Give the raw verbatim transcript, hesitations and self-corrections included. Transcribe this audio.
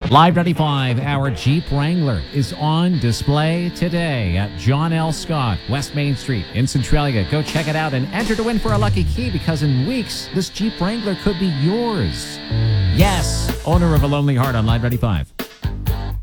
Live ninety-five, our Jeep Wrangler is on display today at John L. Scott, West Main Street in Centralia. Go check it out and enter to win for a lucky key, because in weeks, this Jeep Wrangler could be yours. Yes, owner of a lonely heart on Live ninety-five.